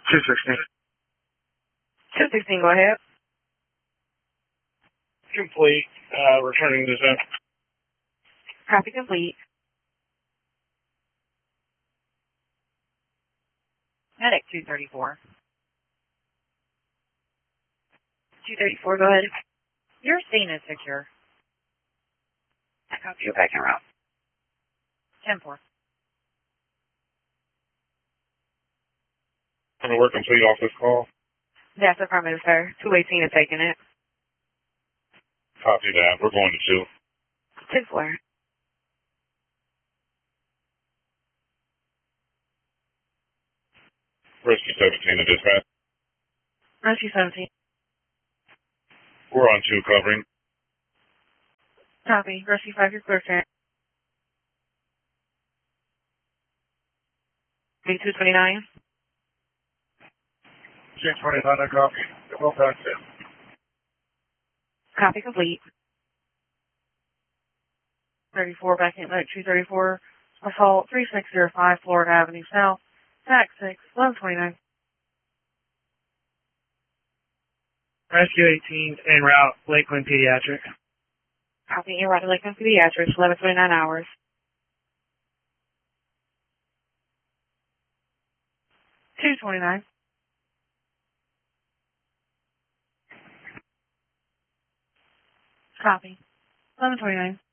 216. 216, go ahead. Complete. Returning to zone. Copy complete. Medic 234. 234, go ahead. Your scene is secure. I copy you back en route. 10-4. We're complete off this call. That's affirmative, sir. 218 is taking it. Copy that. We're going to 2-4. Rescue 17 to dispatch. Rescue 17. We're on 2 covering. Copy. Rescue 5, you're clear, sir. B229. 229, copy. Well back there. Copy complete. 34 back in Medic 234. Assault 3605 Florida Avenue South. TAC 6, 1129. Rescue 18 en route, Lakeland Pediatric. Copy. En route to Lakeland Pediatrics, 1129 hours. $229. Copy. 1129.